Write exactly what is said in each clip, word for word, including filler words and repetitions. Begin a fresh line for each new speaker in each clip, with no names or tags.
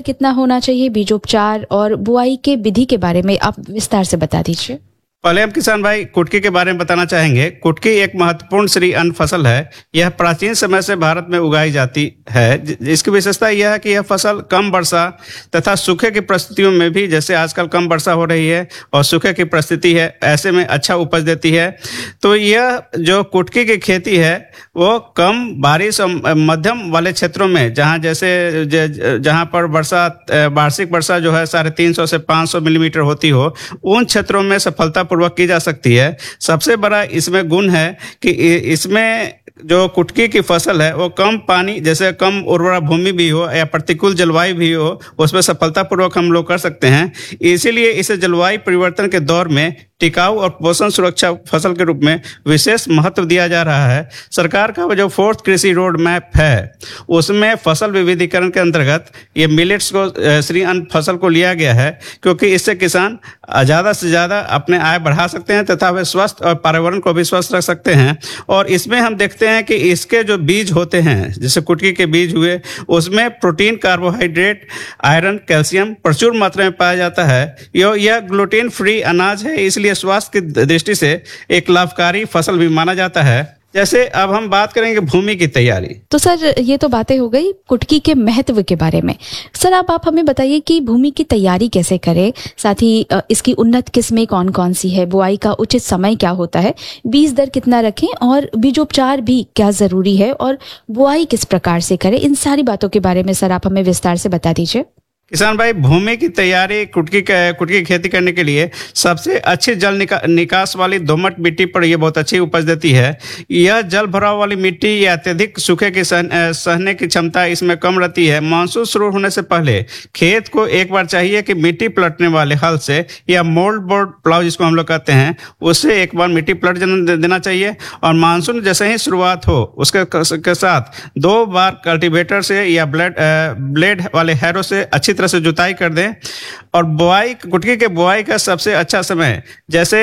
कितना होना चाहिए, बीजोपचार और बुआई के विधि के बारे में आप विस्तार से बता दीजिए।
पहले हम किसान भाई कुटकी के बारे में बताना चाहेंगे। कुटकी एक महत्वपूर्ण श्री अन्न फसल है। यह प्राचीन समय से भारत में उगाई जाती है। इसकी विशेषता यह है कि यह फसल कम वर्षा तथा सूखे की परिस्थितियों में भी, जैसे आजकल कम वर्षा हो रही है और सूखे की परिस्थिति है, ऐसे में अच्छा उपज देती है। तो यह जो कुटकी की खेती है वो कम बारिश और मध्यम वाले क्षेत्रों में, जहाँ जैसे जहाँ पर वर्षा वार्षिक वर्षा जो है साढ़े तीन सौ से पाँच सौ मिलीमीटर होती हो, उन क्षेत्रों में सफलता पूर्वक की जा सकती है। सबसे बड़ा इसमें गुण है कि इसमें जो कुटकी की फसल है वो कम पानी, जैसे कम उर्वरा भूमि भी हो या प्रतिकूल जलवायु भी हो, उसमें सफलतापूर्वक हम लोग कर सकते हैं। इसीलिए इसे जलवायु परिवर्तन के दौर में टिकाऊ और पोषण सुरक्षा फसल के रूप में विशेष महत्व दिया जा रहा है। सरकार का जो फोर्थ कृषि रोड मैप है उसमें फसल विविधीकरण के अंतर्गत ये मिलेट्स को श्री अन्न फसल को लिया गया है, क्योंकि इससे किसान ज़्यादा से ज़्यादा अपने आय बढ़ा सकते हैं तथा वे स्वस्थ और पर्यावरण को भी स्वस्थ रख सकते हैं। और इसमें हम देखते हैं कि इसके जो बीज होते हैं, जैसे कुटकी के बीज हुए, उसमें प्रोटीन, कार्बोहाइड्रेट, आयरन, कैल्शियम प्रचुर मात्रा में पाया जाता है। यह ग्लूटेन फ्री अनाज है, इसलिए स्वास्थ्य की दृष्टि से एक लाभकारी फसल भी माना जाता है। जैसे अब हम बात करेंगे भूमि की तैयारी।
तो सर ये तो बातें हो गई कुटकी के महत्व के बारे में। सर अब आप हमें बताइए कि भूमि की तैयारी कैसे करें, साथ ही इसकी उन्नत किस्में कौन कौन सी है, बुआई का उचित समय क्या होता है, बीज दर कितना रखें और बीजोपचार भी क्या जरूरी है और बुआई किस प्रकार से करें, इन सारी बातों के बारे में सर आप हमें विस्तार से बता दीजिए।
किसान भाई, भूमि की तैयारी कुटकी कुटकी की खेती करने के लिए सबसे अच्छी जल निका, निकास वाली दोमट मिट्टी पर यह बहुत अच्छी उपज देती है। यह जल भराव वाली मिट्टी या अत्यधिक सूखे की सहन, सहने की क्षमता इसमें कम रहती है। मानसून शुरू होने से पहले खेत को एक बार चाहिए कि मिट्टी पलटने वाले हल से या मोल्ड बोर्ड प्लाव जिसको हम लोग कहते हैं, उससे एक बार मिट्टी पलट देना चाहिए। और मानसून जैसे ही शुरुआत हो उसके के साथ दो बार कल्टीवेटर से या ब्लेड ब्लेड वाले हैरो से अच्छी तरह से जुताई कर दें। और बुआई, कुटकी के बुआई का सबसे अच्छा समय जैसे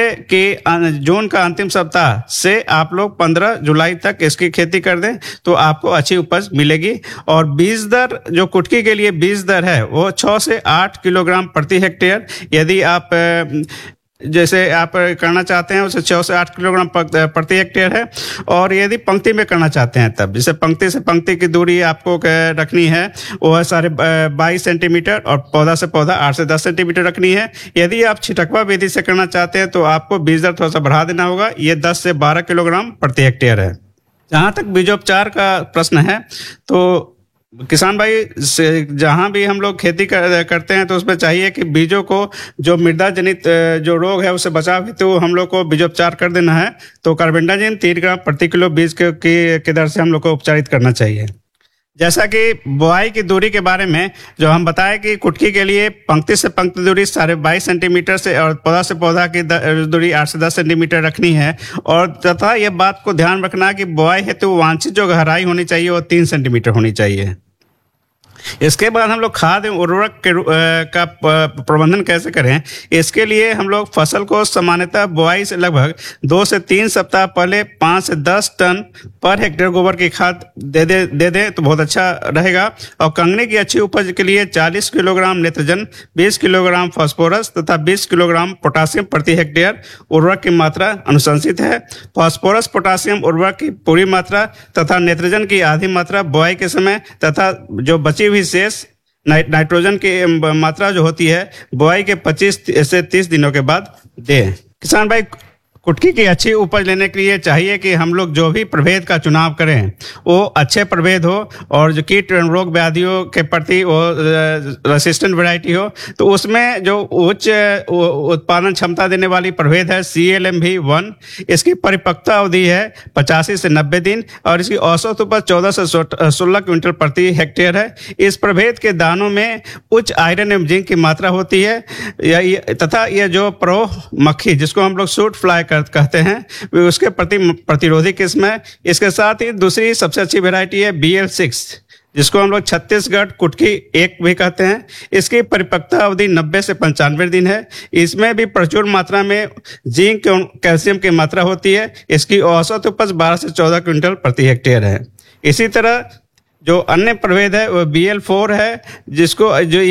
कि जून का अंतिम सप्ताह से आप लोग पंद्रह जुलाई तक इसकी खेती कर दें तो आपको अच्छी उपज मिलेगी। और बीज दर, जो कुटकी के लिए बीज दर है वो छः से आठ किलोग्राम प्रति हेक्टेयर, यदि आप जैसे आप करना चाहते हैं उसे छः से आठ किलोग्राम प्रति हेक्टेयर है। और यदि पंक्ति में करना चाहते हैं तब, जैसे पंक्ति से पंक्ति की दूरी आपको रखनी है वो है साढ़े बाईस सेंटीमीटर और पौधा से पौधा आठ से दस सेंटीमीटर रखनी है। यदि आप छिटकवा विधि से करना चाहते हैं तो आपको बीज दर थोड़ा सा बढ़ा देना होगा, ये दस से बारह किलोग्राम प्रति हेक्टेयर है। जहाँ तक बीजोपचार का प्रश्न है तो किसान भाई जहाँ भी हम लोग खेती कर, करते हैं तो उसमें चाहिए कि बीजों को जो मृदा जनित जो रोग है उससे बचाव हेतु तो हम लोग को बीजोपचार कर देना है। तो कार्बेंडाजिम तीन ग्राम प्रति किलो बीज के, के, के दर से हम लोग को उपचारित करना चाहिए। जैसा कि बुआई की दूरी के बारे में जो हम बताएं कि कुटकी के लिए पंक्ति से पंक्ति दूरी साढ़े बाईस सेंटीमीटर से और पौधा से पौधा की दूरी आठ से दस सेंटीमीटर रखनी है। और तथा यह बात को ध्यान रखना कि बुआई हेतु तो वांछित जो गहराई होनी चाहिए वो तीन सेंटीमीटर होनी चाहिए। इसके बाद हम लोग खाद एवं उर्वरक के का प्रबंधन कैसे करें, इसके लिए हम लोग फसल को सामान्यतः बुआई से लगभग दो से तीन सप्ताह पहले पाँच से दस टन पर हेक्टेयर गोबर की खाद दे दे दे दें तो बहुत अच्छा रहेगा। और कंगनी की अच्छी उपज के लिए चालीस किलोग्राम नेत्रजन, बीस किलोग्राम फास्फोरस तथा बीस किलोग्राम पोटासियम प्रति हेक्टेयर उर्वरक की मात्रा अनुशंसित है। फास्फोरस पोटासियम उर्वरक की पूरी मात्रा तथा नेत्रजन की आधी मात्रा बुआई के समय तथा जो बची हुई शेष नाइट्रोजन की मात्रा जो होती है बुआई के पच्चीस से तीस दिनों के बाद दें। किसान भाई, कुटकी की अच्छी उपज लेने के लिए चाहिए कि हम लोग जो भी प्रभेद का चुनाव करें वो अच्छे प्रभेद हो और जो कीट रोग व्याधियों के प्रति वो रेसिस्टेंट वैरायटी हो। तो उसमें जो उच्च उत्पादन क्षमता देने वाली प्रभेद है C L M we one, इसकी परिपक्वता अवधि है पचासी से नब्बे दिन और इसकी औसत उपज चौदह से सोलह क्विंटल प्रति हेक्टेयर है। इस प्रभेद के दानों में उच्च आयरन एवं जिंक की मात्रा होती है तथा यह जो प्रोह मक्खी जिसको हम लोग सूट फ्लाई कहते हैं उसके प्रति प्रतिरोधी किस्म है। इसके साथ ही दूसरी सबसे अच्छी वैरायटी है बी एल सिक्स जिसको हम लोग छत्तीसगढ़ कुटकी एक भी कहते हैं। इसकी परिपक्वता अवधि नब्बे से पंचानवे दिन है। इसमें भी प्रचुर मात्रा में जिंक एवं कैल्शियम की मात्रा होती है। इसकी औसत उपज बारह से चौदह क्विंटल प्रति हेक्टेयर है। इसी तरह जो अन्य प्रभेद है वो बी एल फोर है जिसको जो